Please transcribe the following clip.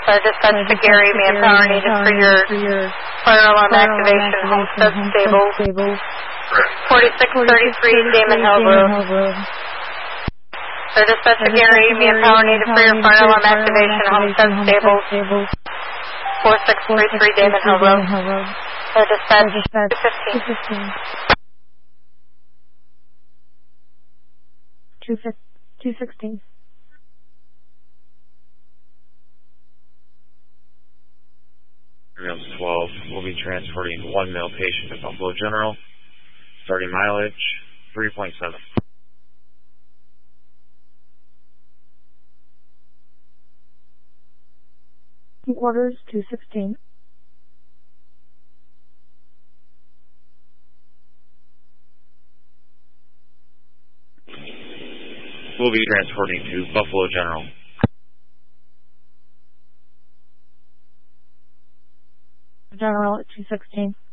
Dispatch to Gary, manpower needed for your fire alarm activation, Homestead Stable. 4633 Damon Hill Road. Dispatch to Gary, manpower needed for your fire alarm activation, Homestead Stable. 4633 Damon Hill Road. Dispatch 215. 216. Mills 12 will be transporting one male patient to Buffalo General, starting mileage 3.7. Orders 216. Will be transporting to Buffalo General. General at 216.